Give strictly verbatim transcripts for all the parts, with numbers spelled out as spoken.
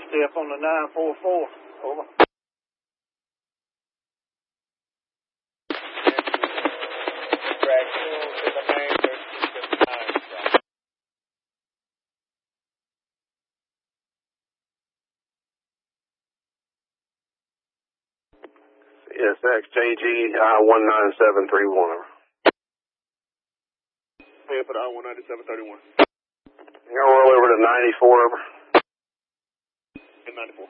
step on the nine four four. Over. Track two to the main, C S X J G I one nine seven three one. Head for the I one ninety-seven thirty-one. You're gonna roll over to ninety-four, over. And ninety-four.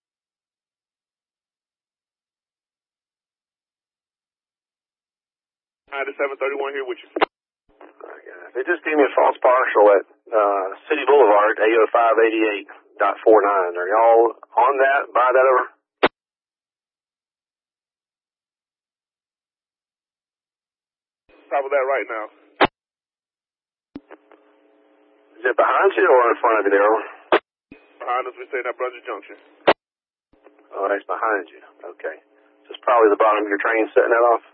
ninety-seven thirty-one here with you. Alright, guys. They just gave me a false partial at uh, City Boulevard, A O five eighty-eight point four nine. Are y'all on that? Buy that over? Top of that right now. Is it behind you or in front of you there? Behind us, we say that Brunswick Junction. Oh, that's behind you. Okay. So it's probably the bottom of your train setting that off?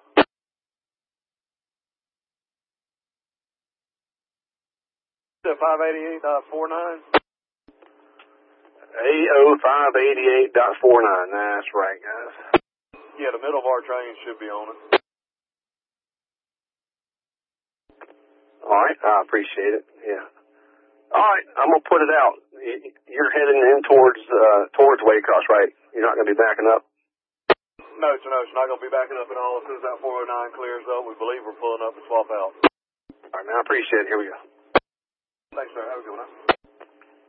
five eighty-eight point four nine. A O five eighty-eight point four nine. That's right, guys. Yeah, the middle of our train should be on it. All right, I appreciate it. Yeah. All right, I'm gonna put it out. You're heading in towards uh, towards Waycross, right? You're not gonna be backing up. No, sir, no, it's not gonna be backing up at all. As soon as that four oh nine clears up, we believe we're pulling up and swap out. All right, man. I appreciate it. Here we go. Thanks, sir. Have a good one.